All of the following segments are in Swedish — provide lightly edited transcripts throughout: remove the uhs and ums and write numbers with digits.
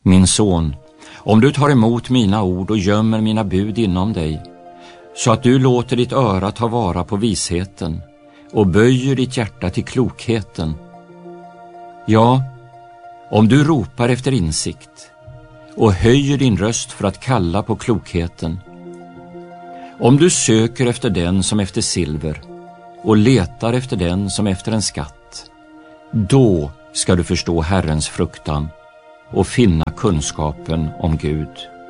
Min son, om du tar emot mina ord och gömmer mina bud inom dig, så att du låter ditt öra ta vara på visheten och böjer ditt hjärta till klokheten. Ja, om du ropar efter insikt och höjer din röst för att kalla på klokheten, om du söker efter den som efter silver och letar efter den som efter en skatt, då ska du förstå Herrens fruktan och finna kunskapen om Gud.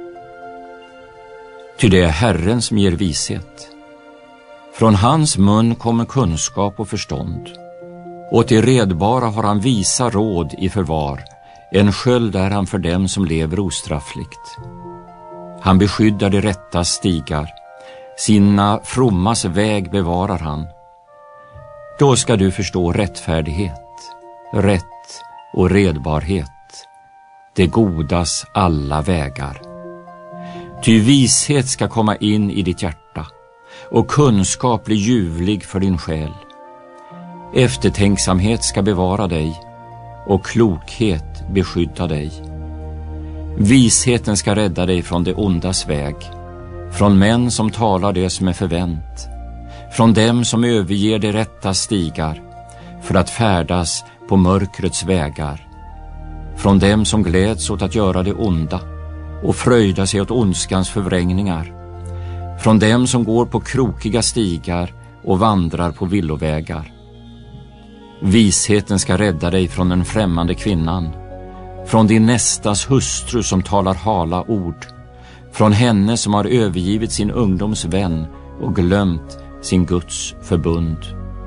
Ty det är Herren som ger vishet. Från hans mun kommer kunskap och förstånd. Och till redbara har han visa råd i förvar. En sköld är han för dem som lever ostraffligt. Han beskyddar de rätta stigar. Sina frommas väg bevarar han. Då ska du förstå rättfärdighet, rätt och redbarhet, det godas alla vägar. Ty vishet ska komma in i ditt hjärta och kunskap bli ljuvlig för din själ. Eftertänksamhet ska bevara dig och klokhet beskydda dig. Visheten ska rädda dig från det ondas väg, från män som talar det som är förvänt, från dem som överger de rätta stigar för att färdas på mörkrets vägar, från dem som gläds åt att göra det onda och fröjda sig åt ondskans förvrängningar, från dem som går på krokiga stigar och vandrar på villovägar. Visheten ska rädda dig från den främmande kvinnan, från din nästas hustru som talar hala ord, från henne som har övergivit sin ungdoms vän och glömt sin Guds förbund.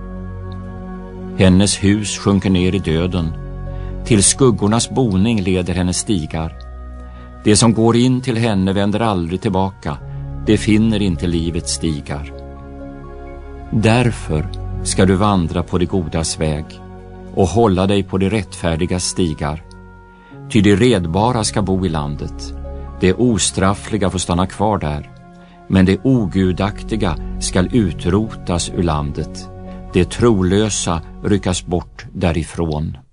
Hennes hus sjunker ner i döden, till skuggornas boning leder hennes stigar. Det som går in till henne vänder aldrig tillbaka, det finner inte livets stigar. Därför ska du vandra på det godas väg och hålla dig på de rättfärdiga stigar. Ty de redbara ska bo i landet, det ostraffliga får stanna kvar där, men det ogudaktiga skall utrotas ur landet, det trolösa ryckas bort därifrån.